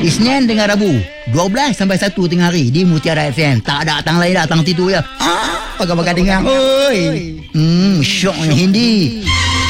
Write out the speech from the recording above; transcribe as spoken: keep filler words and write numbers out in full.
Isnin dengan Rabu dua belas sampai satu tengah hari di Mutiara F M. Tak ada datang lain datang titu ya. Ah, pakai-pakai dengar. Oi. Hmm, syoknya Hindi.